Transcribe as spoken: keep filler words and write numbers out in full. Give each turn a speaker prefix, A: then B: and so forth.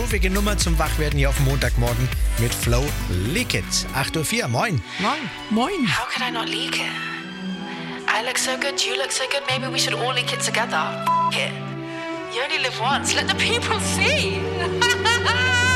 A: knuffige Nummer zum Wachwerden hier auf dem Montagmorgen mit Flo Leak It. acht Uhr vier, moin.
B: Moin. Moin.
C: How could I not leak it? I look so good, you look so good, maybe we should all leak it together. F- it. You only live once, let the people see.